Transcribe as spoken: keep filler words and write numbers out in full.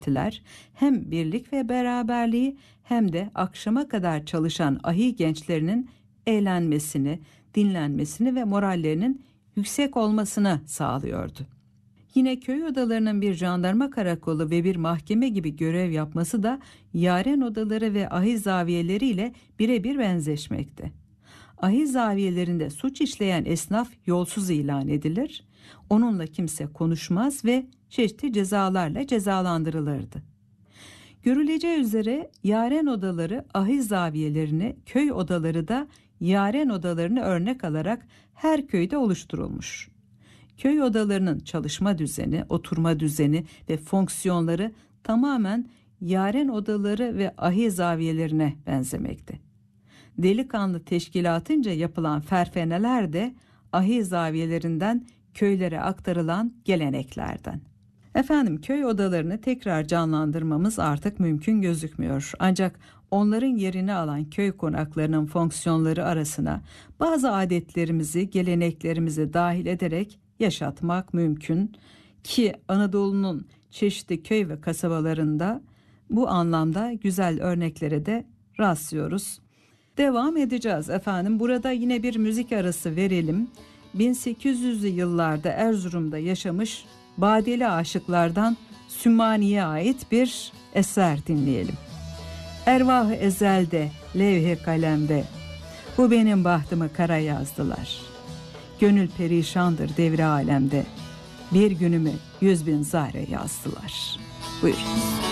hem birlik ve beraberliği hem de akşama kadar çalışan ahi gençlerinin eğlenmesini, dinlenmesini ve morallerinin yüksek olmasını sağlıyordu. Yine köy odalarının bir jandarma karakolu ve bir mahkeme gibi görev yapması da yaren odaları ve ahi zaviyeleriyle birebir benzeşmekte. Ahi zaviyelerinde suç işleyen esnaf yolsuz ilan edilir, onunla kimse konuşmaz ve çeşitli cezalarla cezalandırılırdı. Görüleceği üzere yaren odaları ahi zaviyelerini, köy odaları da yaren odalarını örnek alarak her köyde oluşturulmuş. Köy odalarının çalışma düzeni, oturma düzeni ve fonksiyonları tamamen yaren odaları ve ahi zaviyelerine benzemekte. Delikanlı teşkilatınca yapılan ferfeneler de ahi zaviyelerinden köylere aktarılan geleneklerden. Efendim, köy odalarını tekrar canlandırmamız artık mümkün gözükmüyor. Ancak onların yerini alan köy konaklarının fonksiyonları arasına bazı adetlerimizi, geleneklerimizi dahil ederek yaşatmak mümkün ki Anadolu'nun çeşitli köy ve kasabalarında bu anlamda güzel örneklere de rastlıyoruz. Devam edeceğiz efendim. Burada yine bir müzik arası verelim. bin sekiz yüzlü yıllarda Erzurum'da yaşamış Badeli aşıklardan Sümmani'ye ait bir eser dinleyelim. Ervah-ı ezelde, levh-i kalemde, bu benim bahtımı kara yazdılar. Gönül perişandır devre alemde, bir günümü yüz bin zare yazdılar. Buyurun.